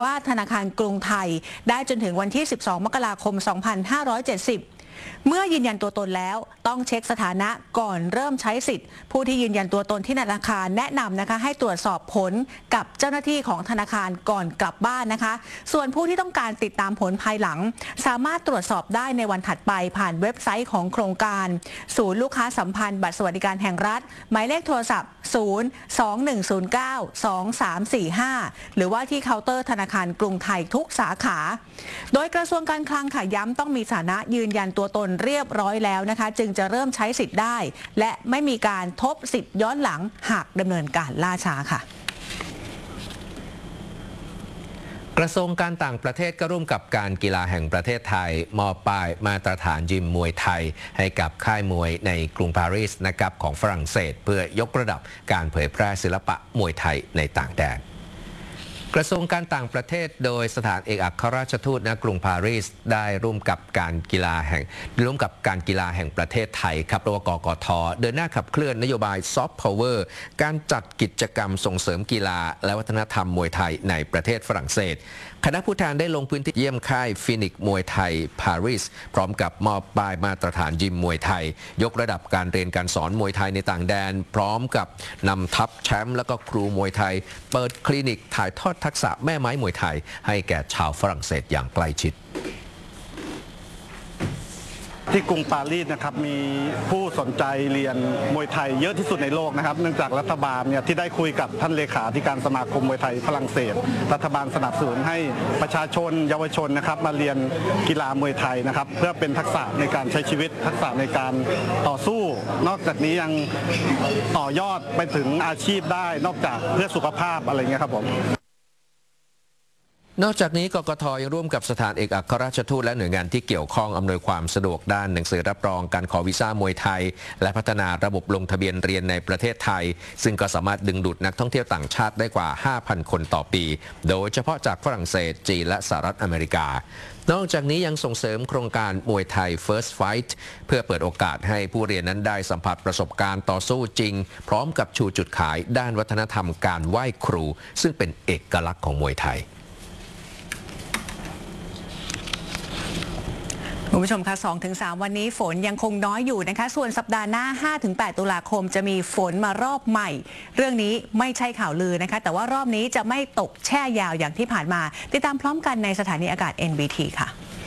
ว่าธนาคารกรุงไทยได้จนถึงวันที่ 12 มกราคม 2570 เมื่อยืนยันตัวตนแล้วต้องเช็คสถานะก่อนเริ่มใช้สิทธิ์ผู้ที่ยืนยันตัวตนที่ธนาคารแนะนำนะคะให้ตรวจสอบผลกับเจ้าหน้าที่ของธนาคารก่อนกลับบ้านนะคะส่วนผู้ที่ต้องการติดตามผลภายหลังสามารถตรวจสอบได้ในวันถัดไปผ่านเว็บไซต์ของโครงการศูนย์ลูกค้าสัมพันธ์บัตรสวัสดิการแห่งรัฐหมายเลขโทรศัพท์ 021092345 หรือว่าที่เคาน์เตอร์ธนาคารกรุงไทยทุกสาขาโดยกระทรวงการคลังค่ะย้ำต้องมีสถานะยืนยันตัวตนเรียบร้อยแล้วนะคะจึงจะเริ่มใช้สิทธิ์ได้และไม่มีการทบสิทธิ์ย้อนหลังหากดำเนินการล่าช้าค่ะกระทรวงการต่างประเทศก็ร่วมกับการกีฬาแห่งประเทศไทยมอบป้ายมาตรฐานยิมมวยไทยให้กับค่ายมวยในกรุงปารีสนะครับของฝรั่งเศสเพื่อยกระดับการเผยแพร่ศิลปะมวยไทยในต่างแดนกระทรวงการต่างประเทศโดยสถานเอกอัครราชทูตณกรุงปารีสได้ร่วมกับการกีฬาแห่งประเทศไทยครับหรือว่ากกท.เดินหน้าขับเคลื่อนนโยบายซอฟต์พาวเวอร์การจัดกิจกรรมส่งเสริมกีฬาและวัฒนธรรมมวยไทยในประเทศฝรั่งเศสคณะผู้แทนได้ลงพื้นที่เยี่ยมค่ายฟินิกมวยไทยปารีสพร้อมกับมอบป้ายมาตรฐานยิมมวยไทยยกระดับการเรียนการสอนมวยไทยในต่างแดนพร้อมกับนำทัพแชมป์และก็ครูมวยไทยเปิดคลินิกถ่ายทอดทักษะแม่ไม้มวยไทยให้แก่ชาวฝรั่งเศสอย่างใกล้ชิดที่กรุงปารีสนะครับมีผู้สนใจเรียนมวยไทยเยอะที่สุดในโลกนะครับเนื่องจากรัฐบาลเนี่ยที่ได้คุยกับท่านเลขาธิการสมาคมมวยไทยฝรั่งเศสรัฐบาลสนับสนุนให้ประชาชนเยาวชนนะครับมาเรียนกีฬามวยไทยนะครับเพื่อเป็นทักษะในการใช้ชีวิตทักษะในการต่อสู้นอกจากนี้ยังต่อยอดไปถึงอาชีพได้นอกจากเพื่อสุขภาพอะไรเงี้ยครับผมนอกจากนี้กกท.ยังร่วมกับสถานเอกอัครราชทูตและหน่วยงานที่เกี่ยวข้องอำนวยความสะดวกด้านหนังสือรับรองการขอวีซ่ามวยไทยและพัฒนาระบบลงทะเบียนเรียนในประเทศไทยซึ่งก็สามารถดึงดูดนักท่องเที่ยวต่างชาติได้กว่า 5,000 คนต่อปีโดยเฉพาะจากฝรั่งเศสจีนและสหรัฐอเมริกานอกจากนี้ยังส่งเสริมโครงการมวยไทย First Fight เพื่อเปิดโอกาสให้ผู้เรียนนั้นได้สัมผัสประสบการณ์ต่อสู้จริงพร้อมกับชูจุดขายด้านวัฒนธรรมการไหว้ครูซึ่งเป็นเอกลักษณ์ของมวยไทยคุณผู้ชมคะ 2-3 วันนี้ฝนยังคงน้อยอยู่นะคะส่วนสัปดาห์หน้า 5-8 ตุลาคมจะมีฝนมารอบใหม่เรื่องนี้ไม่ใช่ข่าวลือนะคะแต่ว่ารอบนี้จะไม่ตกแช่ยาวอย่างที่ผ่านมาติดตามพร้อมกันในสถานีอากาศ NBT ค่ะ